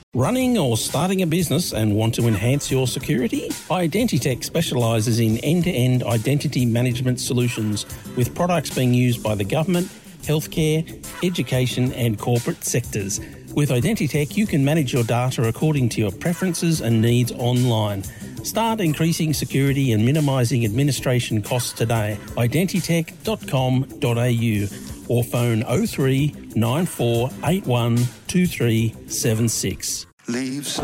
Running or starting a business and want to enhance your security? Identitech specialises in end-to-end identity management solutions with products being used by the government, healthcare, education and corporate sectors. With Identitech, you can manage your data according to your preferences and needs online. Start increasing security and minimising administration costs today. Identitech.com.au or phone 03 9481 2376. Leaves